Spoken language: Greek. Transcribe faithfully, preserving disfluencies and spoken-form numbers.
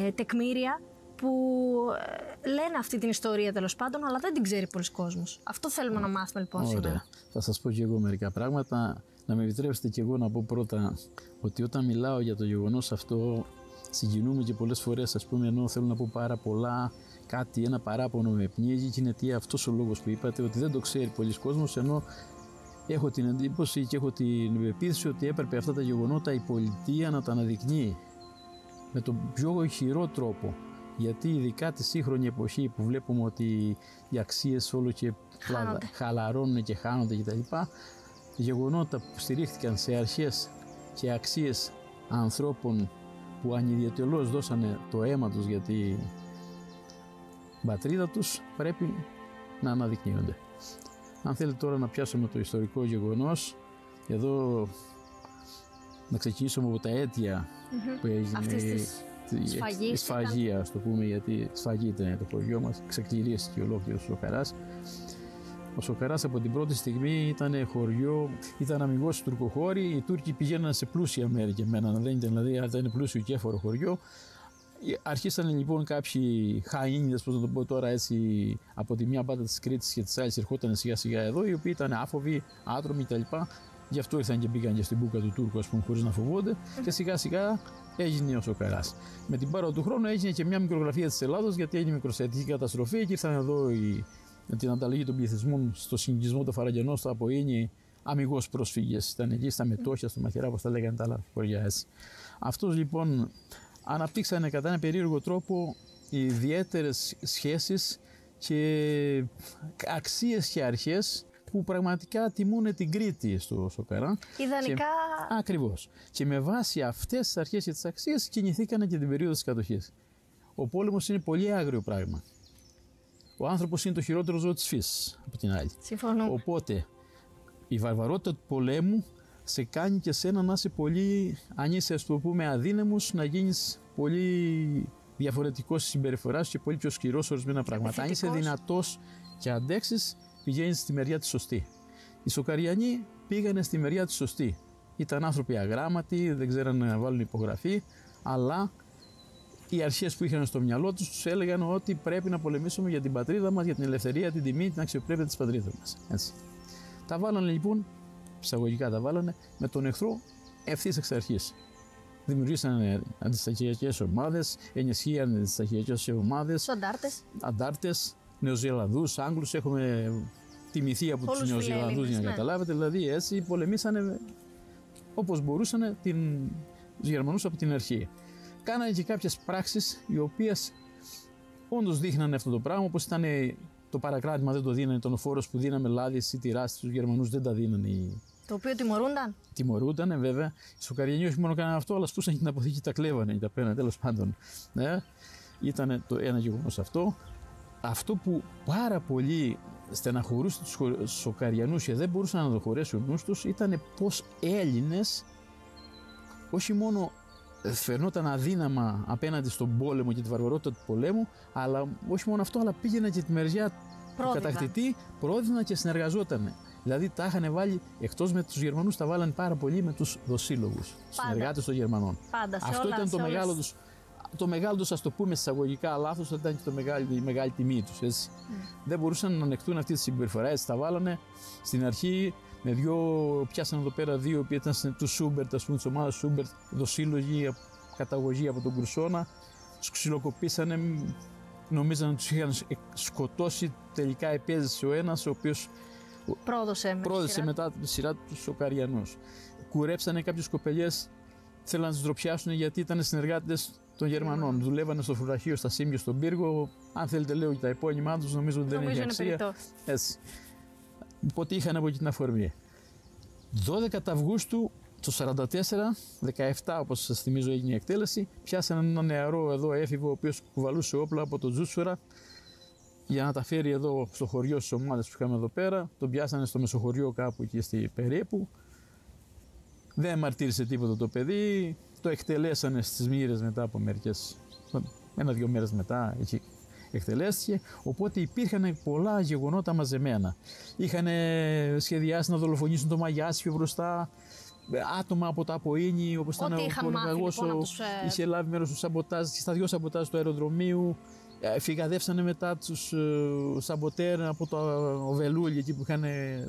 ε, τεκμήρια που ε, λένε αυτή την ιστορία τέλος πάντων, αλλά δεν την ξέρει πολλοί κόσμος. Αυτό θέλουμε να μάθουμε λοιπόν Ωραία. σήμερα. Θα σας πω και εγώ μερικά πράγματα. Να με επιτρέψετε και εγώ να πω πρώτα ότι όταν μιλάω για το γεγονός αυτό, συγκινούμε και πολλές φορές, ας πούμε, ενώ θέλω να πω πάρα πολλά, κάτι, ένα παράπονο με πνίγει και είναι τι αυτός ο λόγος που είπατε, ότι δεν το ξέρει πολλοί κόσμος, ενώ έχω την εντύπωση και έχω την πεποίθηση ότι έπρεπε αυτά τα γεγονότα η πολιτεία να τα αναδεικνύει με τον πιο ηχηρό τρόπο. Γιατί ειδικά τη σύγχρονη εποχή που βλέπουμε ότι οι αξίες όλο και Χάνονται. χαλαρώνουν και χάνονται κτλ. Γεγονότα που στηρίχθηκαν σε αρχές και αξίες ανθρώπων που ανιδιοτελώς δώσανε το αίμα τους για την πατρίδα τους πρέπει να αναδεικνύονται. Αν θέλετε τώρα να πιάσουμε το ιστορικό γεγονός, εδώ να ξεκινήσουμε από τα αίτια Mm-hmm. που έγινε Αυτής της η σφαγής σφαγή, ας το πούμε, γιατί σφαγή ήταν το χωριό μας, ξεκληρίστηκε ολόκληρος ο Σοκαράς. Ο Σοκαράς από την πρώτη στιγμή ήταν χωριό, ήταν αμιγώς τουρκοχώροι, οι Τούρκοι πηγαίναν σε πλούσια μέρη και μέναν, δεν ήταν, δηλαδή ήταν πλούσιο και έφορο χωριό. Αρχίσαν λοιπόν κάποιοι χαΐνιδες, πώς να το πω τώρα έτσι, από τη μια πάντα της Κρήτης και της άλλης ερχόταν σιγά σιγά εδώ, οι οποίοι ήταν άφοβοι, άτρωμοι κτλ. Γι' αυτό ήρθαν και μπήκαν και στην μπούκα του Τούρκου, ας πούμε, χωρίς να φοβόνται, και σιγά σιγά έγινε ο Σοκαράς. Με την πάροδο του χρόνου έγινε και μια μικρογραφία της Ελλάδος, γιατί έγινε μικροσιατική καταστροφή και ήρθαν εδώ οι, με την ανταλλαγή των πληθυσμών στο συνοικισμό το Φαραγγενό, στο Αποίνι, αμιγώς πρόσφυγες. Ήταν εκεί στα Μετόχια, στο Μαχαιρά, όπως τα λέγανε τα άλλα χωριά έτσι. Αυτός λοιπόν αναπτύξανε κατά ένα περίεργο τρόπο ιδιαίτερες σχέσεις και αξίες και αρχές που πραγματικά τιμούν την Κρήτη στο Σοκαρά. Ιδανικά. Και, ακριβώς. Και με βάση αυτές τις αρχές και τις αξίες κινηθήκανε και την περίοδο της κατοχής. Ο πόλεμος είναι πολύ άγριο πράγμα. Ο άνθρωπος είναι το χειρότερο ζώο της φύσης, από την άλλη. Συμφωνώ. Οπότε η βαρβαρότητα του πολέμου σε κάνει και σένα να είσαι πολύ, αν είσαι, ας το πούμε, αδύναμος, να γίνεις πολύ διαφορετικός στη συμπεριφορά σου και πολύ πιο σκληρός σε ορισμένα πράγματα. Αν είσαι δυνατός και αντέξεις, πηγαίνεις στη μεριά τη σωστή. Οι Σοκαριανοί πήγανε στη μεριά τη σωστή. Ήταν άνθρωποι αγράμματοι, δεν ξέρανε να βάλουν υπογραφή, αλλά οι αρχές που είχαν στο μυαλό τους τους έλεγαν ότι πρέπει να πολεμήσουμε για την πατρίδα μας, για την ελευθερία, την τιμή, την αξιοπρέπεια της πατρίδας μας. Έτσι. Τα βάλανε λοιπόν, εισαγωγικά τα βάλανε, με τον εχθρό ευθύς εξ αρχής. Δημιουργήσαν αντιστασιακές ομάδες, ενισχύαν αντιστασιακές ομάδες, Αντάρτες. αντάρτες, Νεοζηλανδούς, Άγγλους, έχουμε τιμηθεί από τους Νεοζηλανδούς για να ναι. καταλάβετε, δηλαδή έτσι πολεμήσανε όπως μπορούσαν την, τους Γερμανούς από την αρχή. Κάνανε και κάποιες πράξεις οι οποίες όντως δείχνανε αυτό το πράγμα, όπως ήταν το παρακράτημα, δεν το δίνανε, τον φόρος που δίναμε λάδι ή τυρά στους Γερμανούς δεν τα δίνανε. Το οποίο τιμωρούνταν. Τιμωρούνταν, βέβαια. Οι Σοκαριανοί όχι μόνο κάνανε αυτό, αλλά σπούσαν και την αποθήκη, τα κλέβανε και τα παίρνανε, τέλος πάντων. Ναι. Ήταν το ένα γεγονός αυτό. Αυτό που πάρα πολύ στεναχωρούσε τους Σοκαριανούς και δεν μπορούσαν να το χωρέσουν νους τους ήταν πως Έλληνες όχι μόνο φαινόταν αδύναμα απέναντι στον πόλεμο και τη βαρβαρότητα του πολέμου, αλλά όχι μόνο αυτό, αλλά πήγαιναν και τη μεριά του κατακτητή, πρόδεινα και συνεργαζόταν. Δηλαδή τα είχαν βάλει, εκτός με τους Γερμανούς, τα βάλανε πάρα πολύ με τους δοσύλλογους, συνεργάτες των Γερμανών. Πάντα, σε αυτό όλα, ήταν σε το όλες. μεγάλο τους. Το μεγάλο τους, ας το πούμε εισαγωγικά λάθος, ήταν και το μεγάλη, η μεγάλη τιμή τους. Έτσι. Mm. Δεν μπορούσαν να ανεχτούν αυτή τη συμπεριφορά. Έτσι τα βάλανε στην αρχή με δυο, πιάσανε εδώ πέρα δύο που ήταν του Σούμπερτ, ας πούμε, της ομάδας Σούμπερτ, δοσύλλογοι, καταγωγή από τον Κρουσόνα. Τους ξυλοκοπήσανε, νομίζαν ότι τους είχαν σκοτώσει. Τελικά επέζησε ο ένας, ο οποίος πρόδωσε, με πρόδωσε μετά τη σειρά τους Σοκαριανούς. Κουρέψανε κάποιες κοπελιές, θέλαν να τις ντροπιάσουν γιατί ήταν συνεργάτες των Γερμανών. Mm. Δουλεύανε στο φρουραχείο, στα Σύμπιο, στον πύργο. Αν θέλετε, λέω και τα επώνυμά τους, νομίζω ότι δεν έχει αξία. Έτσι. Οπότε είχαν από εκεί την αφορμή. δώδεκα Αυγούστου το σαράντα τέσσερα, δεκαεπτά όπως σας θυμίζω έγινε η εκτέλεση, πιάσανε ένα νεαρό εδώ έφηβο, ο οποίος κουβαλούσε όπλα από το Τζούτσουρα για να τα φέρει εδώ στο χωριό στις ομάδες που είχαμε εδώ πέρα. Τον πιάσανε στο Μεσοχωριό κάπου εκεί στη περίπου. Δεν μαρτύρησε τίποτα το παιδί, το εκτελέσανε στις μοίρες μετά από μερικές, ένα-δυο μέρες μετά εκεί εκτελέστηκε, οπότε υπήρχαν πολλά γεγονότα μαζεμένα. Είχαν σχεδιάσει να δολοφονήσουν το Μαγιάσιο μπροστά, άτομα από το Αποίνι, όπως ήταν Ό,τι ο είχαν μάθει, Πολυκαγός, λοιπόν, ο- από τους, ε, είχε λάβει μέρος στο σαμποτάζ, στα δύο σαμποτάζ του αεροδρομίου. Ε, Φυγαδεύσανε μετά τους ε, σαμποτέρ από το Βελούλι εκεί που είχαν